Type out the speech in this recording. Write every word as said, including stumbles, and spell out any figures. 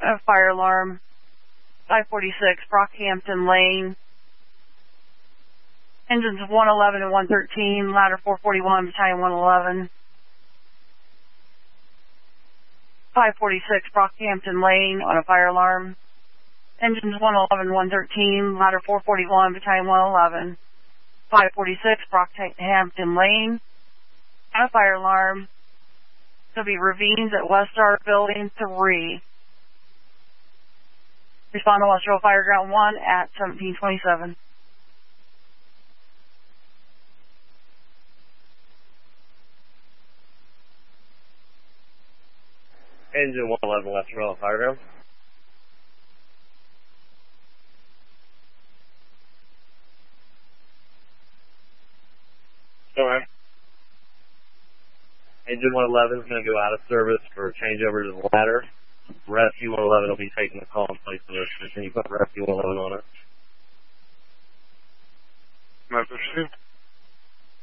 and a fire alarm. five forty-six Brockhampton Lane. Engines one eleven and one thirteen, ladder four forty-one, battalion one eleven. five forty-six Brockhampton Lane on a fire alarm. Engines one eleven, one thirteen, ladder four forty-one, battalion one eleven. five forty-six Brockhampton Lane on a fire alarm. There'll be ravines at West Art Building three. Respond to Western Fire Ground one at seventeen twenty-seven. Engine one eleven West Royal Fire Ground. Alright. Engine one eleven is going to go out of service for changeover to the ladder. Rescue one eleven will be taking the call in place of this. Can you put Rescue one eleven on it?